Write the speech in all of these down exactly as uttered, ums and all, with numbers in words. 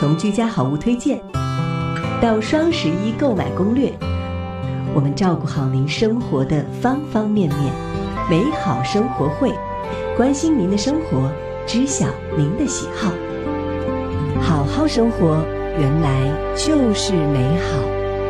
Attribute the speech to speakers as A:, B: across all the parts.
A: 从居家好物推荐到双十一购买攻略，我们照顾好您生活的方方面面。美好生活会，关心您的生活，知晓您的喜好。好好生活，原来就是美好。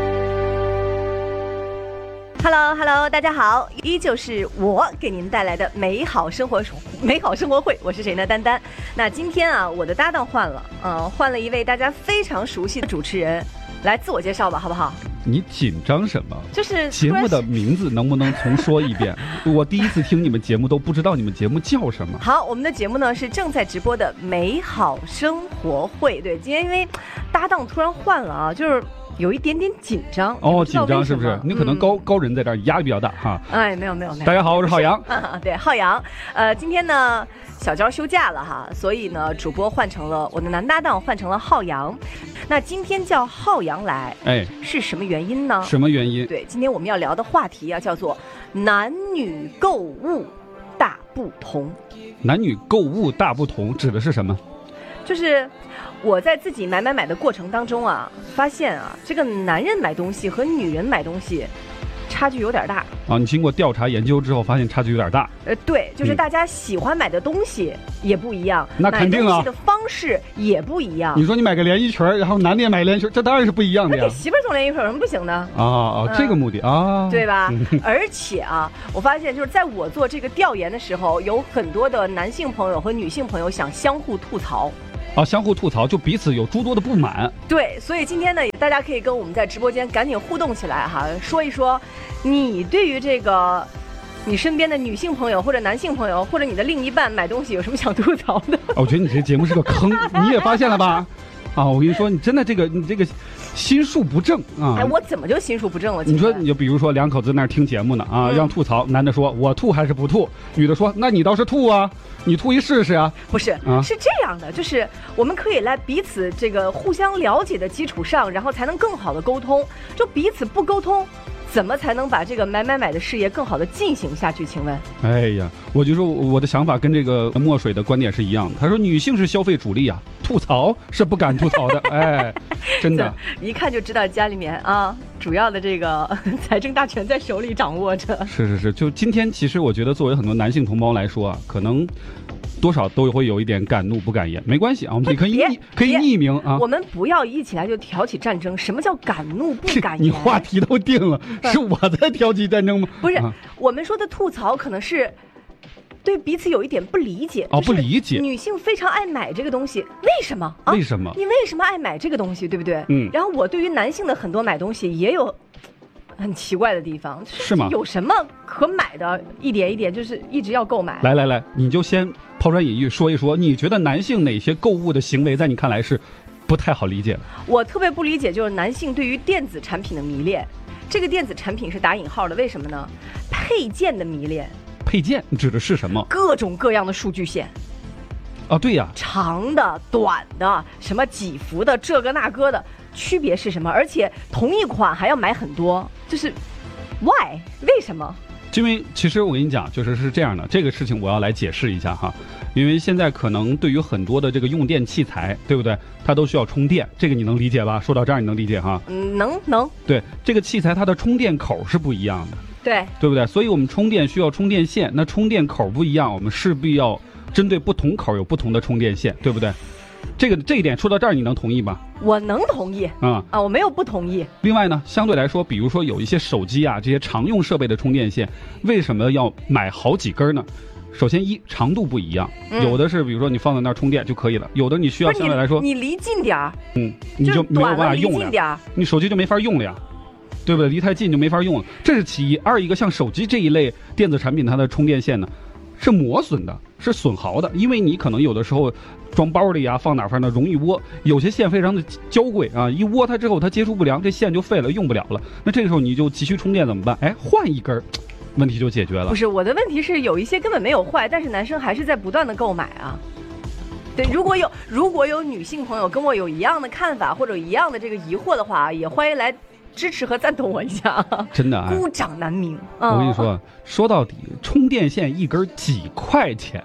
B: Hello Hello， 大家好，依旧是我给您带来的美好生活美好生活会，我是谁呢？丹丹。那今天啊，我的搭档换了，呃，换了一位大家非常熟悉的主持人，来自我介绍吧，好不好？
C: 你紧张什么？
B: 就是
C: 节目的名字能不能重说一遍？我第一次听你们节目都不知道你们节目叫什么。
B: 好，我们的节目呢是正在直播的美好生活会。对，今天因为搭档突然换了啊，就是有一点点紧张
C: 哦，紧张是不是？你可能高、嗯、高人在这儿压力比较大哈。
B: 哎，没有没有没有。
C: 大家好，我是浩洋。
B: 啊、对，浩洋。呃，今天呢，小娇休假了哈，所以呢，主播换成了我的男搭档，换成了浩洋。那今天叫浩洋来，哎，是什么原因呢？
C: 什么原因？
B: 对，今天我们要聊的话题啊，叫做男女购物大不同。
C: 男女购物大不同指的是什么？
B: 就是我在自己买买买的过程当中啊，发现啊，这个男人买东西和女人买东西差距有点大
C: 啊。你经过调查研究之后，发现差距有点大。
B: 呃，对，就是大家喜欢买的东西也不一样，
C: 嗯、那肯定啊，
B: 买东西的方式也不一样。
C: 你说你买个连衣裙，然后男的也买连衣裙，这当然是不一样的呀。
B: 那给媳妇儿送连衣裙有什么不行的？
C: 啊啊，嗯、这个目的啊，
B: 对吧？而且啊，我发现就是在我做这个调研的时候，有很多的男性朋友和女性朋友想相互吐槽。
C: 啊，相互吐槽，就彼此有诸多的不满。
B: 对，所以今天呢，大家可以跟我们在直播间赶紧互动起来哈，说一说你对于这个你身边的女性朋友或者男性朋友或者你的另一半买东西有什么想吐槽的？
C: 我觉得你这节目是个坑，你也发现了吧？啊，我跟你说，你真的这个你这个心术不正啊！
B: 哎，我怎么就心术不正了？
C: 你说，你就比如说两口子那儿听节目呢啊，嗯、让吐槽，男的说我吐还是不吐，女的说那你倒是吐啊，你吐一试试啊。
B: 不是，啊、是这样的，就是我们可以来彼此这个互相了解的基础上，然后才能更好的沟通。就彼此不沟通，怎么才能把这个买买买的事业更好的进行下去？请问？哎
C: 呀，我就说我的想法跟这个墨水的观点是一样的。他说女性是消费主力啊，吐槽是不敢吐槽的。哎，真的，
B: 一看就知道家里面啊，主要的这个财政大权在手里掌握着。
C: 是是是，就今天其实我觉得作为很多男性同胞来说啊，可能多少都会有一点敢怒不敢言，没关系啊，我们可以匿可以匿名啊。
B: 我们不要一起来就挑起战争。什么叫敢怒不敢言？
C: 你话题都定了，是我在挑起战争吗？
B: 不是，
C: 啊、
B: 我们说的吐槽可能是对彼此有一点不理解。
C: 哦，不理解。
B: 女性非常爱买这个东西，为什么？啊、
C: 为什么？
B: 你为什么爱买这个东西，对不对？
C: 嗯。
B: 然后我对于男性的很多买东西也有很奇怪的地方，
C: 是吗？
B: 有什么可买的？一点一点就是一直要购买。
C: 来来来，你就先抛砖引玉说一说，你觉得男性哪些购物的行为在你看来是不太好理解的？
B: 我特别不理解就是男性对于电子产品的迷恋，这个电子产品是打引号的，为什么呢？配件的迷恋。
C: 配件指的是什么？
B: 各种各样的数据线。
C: 啊，对呀，
B: 长的、短的，什么几伏的，这个那个的，区别是什么？而且同一款还要买很多，就是 why 为什么？
C: 因为其实我跟你讲，就是是这样的，这个事情我要来解释一下哈。因为现在可能对于很多的这个用电器材，对不对？它都需要充电，这个你能理解吧？说到这儿你能理解哈？
B: 嗯，能能。
C: 对，这个器材它的充电口是不一样的，
B: 对
C: 对不对？所以我们充电需要充电线，那充电口不一样，我们势必要针对不同口有不同的充电线，对不对？这个这一点说到这儿你能同意吗？
B: 我能同意啊、
C: 嗯、
B: 啊，我没有不同意。
C: 另外呢，相对来说，比如说有一些手机啊，这些常用设备的充电线，为什么要买好几根呢？首先一长度不一样，嗯、有的是比如说你放在那儿充电就可以了，有的你需要相对来说
B: 你离近点儿，
C: 嗯，你就没有办法用
B: 了，
C: 你手机就没法用了呀，对不对？离太近就没法用了，这是其一。二一个像手机这一类电子产品，它的充电线呢是磨损的，是损耗的，因为你可能有的时候装包里啊，放哪放哪容易窝，有些线非常的娇贵啊，一窝它之后它接触不良，这线就废了，用不了了。那这个时候你就急需充电怎么办？哎，换一根，问题就解决了。
B: 不是，我的问题是有一些根本没有坏，但是男生还是在不断的购买啊。对，如果有如果有女性朋友跟我有一样的看法或者一样的这个疑惑的话，也欢迎来支持和赞同我一下。
C: 真的、哎，
B: 孤掌难鸣。
C: 我跟你说，说到底，充电线一根几块钱。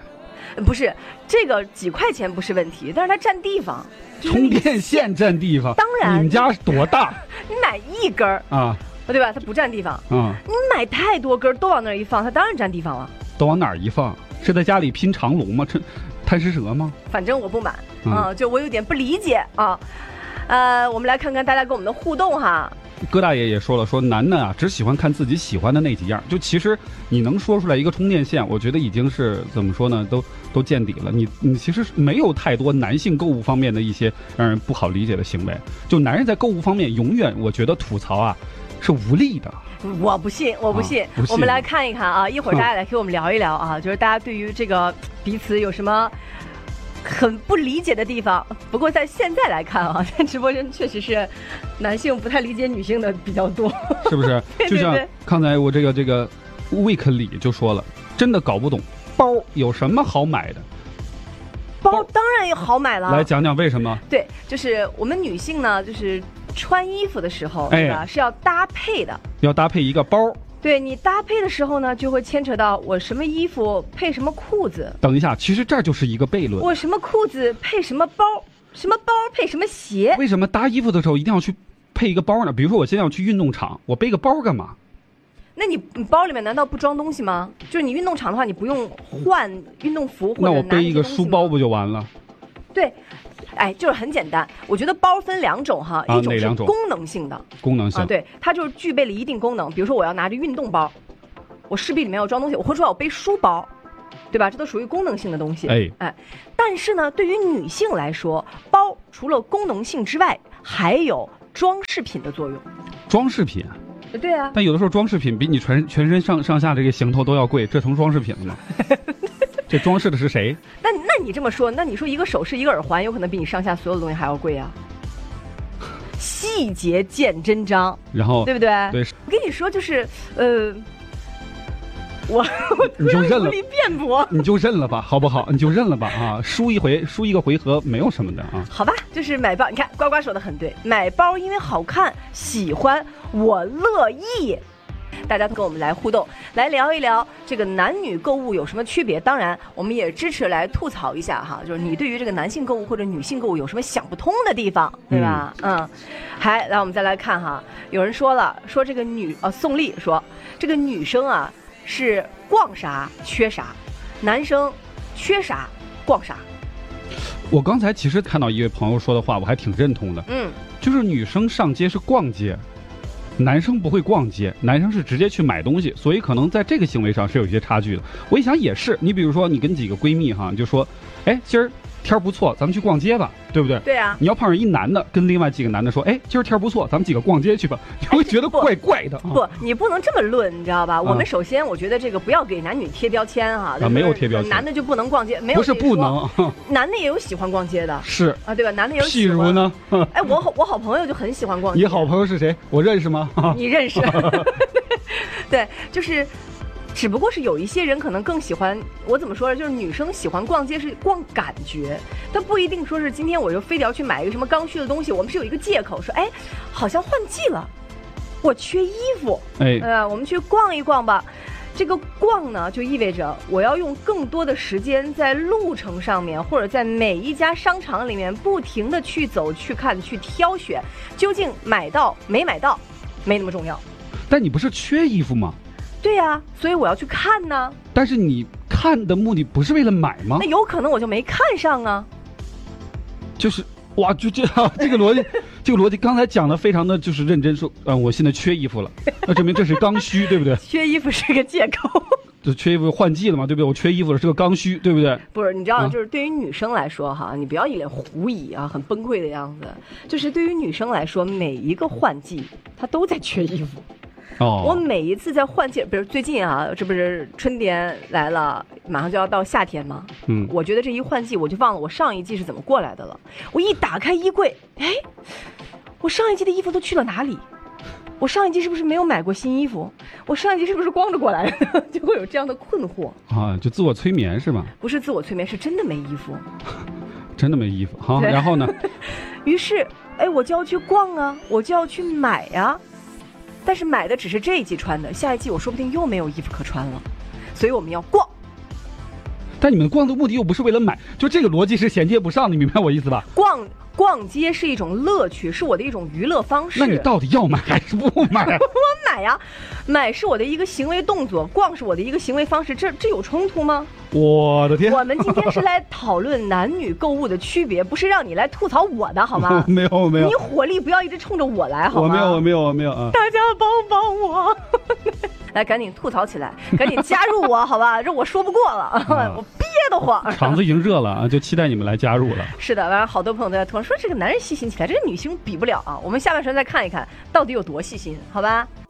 B: 不是这个几块钱不是问题，但是它占地方。
C: 充电线占地方，
B: 当然，
C: 你们家多大？
B: 你买一根儿
C: 啊，
B: 对吧？它不占地方。
C: 嗯，
B: 你买太多根儿都往那儿一放，它当然占地方了。
C: 都往哪儿一放？是在家里拼长龙吗？这贪吃蛇吗？
B: 反正我不买
C: 嗯、
B: 啊，就我有点不理解啊。呃，我们来看看大家跟我们的互动哈。
C: 戈大爷也说了，说男的啊只喜欢看自己喜欢的那几样，就其实你能说出来一个充电线，我觉得已经是怎么说呢，都都见底了。你你其实没有太多男性购物方面的一些让人不好理解的行为，就男人在购物方面永远我觉得吐槽啊是无力的。
B: 我不信，我不信。
C: 啊、不信
B: 我们来看一看啊，一会儿大家来给我们聊一聊啊，就是大家对于这个彼此有什么很不理解的地方。不过在现在来看啊，在直播间确实是男性不太理解女性的比较多，
C: 是不是？
B: 对对对，
C: 就像刚才我这个这个 Week 里就说了，真的搞不懂包有什么好买的。
B: 包当然也好买了，
C: 来讲讲为什么？
B: 对，就是我们女性呢，就是穿衣服的时候，对吧？
C: 哎、
B: 是要搭配的，
C: 要搭配一个包。
B: 对，你搭配的时候呢，就会牵扯到我什么衣服配什么裤子。
C: 等一下，其实这就是一个悖论。
B: 我什么裤子配什么包，什么包配什么鞋。
C: 为什么搭衣服的时候一定要去配一个包呢？比如说我现在要去运动场，我背个包干嘛？
B: 那你你包里面难道不装东西吗？就是你运动场的话，你不用换运动服或者
C: 那我背一个书包不就完了？
B: 对，哎，就是很简单。我觉得包分两种哈，
C: 啊、
B: 一种是功能性的，
C: 功能性
B: 啊，对，它就是具备了一定功能。比如说我要拿着运动包，我势必里面要装东西，我或者说我背书包，对吧？这都属于功能性的东西。
C: 哎
B: 哎，但是呢，对于女性来说，包除了功能性之外，还有装饰品的作用。
C: 装饰品。
B: 对啊，
C: 但有的时候装饰品比你全全身上上下这个行头都要贵，这成装饰品了吗？这装饰的是谁？
B: 那那你这么说，那你说一个首饰一个耳环，有可能比你上下所有的东西还要贵啊？细节见真章，
C: 然后
B: 对不对？
C: 对，
B: 我跟你说，就是呃，我
C: 你就认了，
B: 辩驳，
C: 你就认了吧，好不好？你就认了吧啊，输一回输一个回合没有什么的啊。
B: 好吧，就是买包，你看呱呱说的很对，买包因为好看，喜欢，我乐意。大家跟我们来互动，来聊一聊这个男女购物有什么区别。当然，我们也支持来吐槽一下哈，就是你对于这个男性购物或者女性购物有什么想不通的地方，对吧？嗯，嗯还来我们再来看哈，有人说了，说这个女呃宋丽说这个女生啊是逛啥缺啥，男生缺啥逛啥。
C: 我刚才其实看到一位朋友说的话，我还挺认同的。
B: 嗯，
C: 就是女生上街是逛街。男生不会逛街，男生是直接去买东西，所以可能在这个行为上是有一些差距的。我一想也是，你比如说你跟几个闺蜜哈，你就说，哎，今儿天儿不错，咱们去逛街吧，对不对？
B: 对啊。
C: 你要碰上一男的跟另外几个男的说，哎，今儿天儿不错，咱们几个逛街去吧，你会觉得怪怪的。
B: 不，你不能这么论，你知道吧？我们首先我觉得这个不要给男女贴标签哈。
C: 啊，没有贴标签。
B: 男的就不能逛街，没有。
C: 不是不能，
B: 男的也有喜欢逛街的。
C: 是
B: 啊，对吧？男的也有喜
C: 欢。譬如呢？
B: 哎，我好我好朋友就很喜欢逛街。
C: 你好朋友是谁？我认识吗？
B: 你认识？对，就是。只不过是有一些人可能更喜欢，我怎么说呢？就是女生喜欢逛街是逛感觉，但不一定说是今天我就非得要去买一个什么刚需的东西。我们是有一个借口说，哎，好像换季了，我缺衣服，
C: 哎，
B: 呃，我们去逛一逛吧。这个逛呢，就意味着我要用更多的时间在路程上面，或者在每一家商场里面不停的去走、去看、去挑选，究竟买到没买到，没那么重要。
C: 但你不是缺衣服吗？
B: 对呀、啊，所以我要去看呢。
C: 但是你看的目的不是为了买吗？
B: 那有可能我就没看上啊。
C: 就是哇，就这样，这个逻辑，这个逻辑，刚才讲的非常的就是认真说，嗯、呃，我现在缺衣服了，那证明这是刚需，对不对？
B: 缺衣服是个借口。
C: 就缺衣服换季了嘛，对不对？我缺衣服了是个刚需，对不对？
B: 不是，你知道，啊、就是对于女生来说哈，你不要一脸狐疑啊，很崩溃的样子。就是对于女生来说，每一个换季，她都在缺衣服。
C: 哦，
B: 我每一次在换季，比如最近啊，这不是春天来了，马上就要到夏天吗？
C: 嗯，
B: 我觉得这一换季，我就忘了我上一季是怎么过来的了。我一打开衣柜，哎，我上一季的衣服都去了哪里？我上一季是不是没有买过新衣服？我上一季是不是光着过来的？就会有这样的困惑
C: 啊，就自我催眠是吧？
B: 不是自我催眠，是真的没衣服，
C: 真的没衣服。好，然后呢？
B: 于是，哎，我就要去逛啊，我就要去买呀。但是买的只是这一季穿的，下一季我说不定又没有衣服可穿了，所以我们要逛。
C: 但你们逛的目的又不是为了买，就这个逻辑是衔接不上，你明白我意思吧？
B: 逛逛街是一种乐趣，是我的一种娱乐方式。
C: 那你到底要买还是不买啊？
B: 我买呀，买是我的一个行为动作，逛是我的一个行为方式，这这有冲突吗？
C: 我的天！
B: 我们今天是来讨论男女购物的区别，不是让你来吐槽我的好吗？
C: 没有没有，
B: 你火力不要一直冲着我来好吗？
C: 我没有我没有我没有啊！
B: 大家帮帮我！来，赶紧吐槽起来，赶紧加入我好吧？这我说不过了，啊、我憋得慌。
C: 场子已经热了啊，就期待你们来加入了。
B: 是的，完了好多朋友都在突然说这个男人细心起来，这个女性比不了啊。我们下半场再看一看到底有多细心，好吧？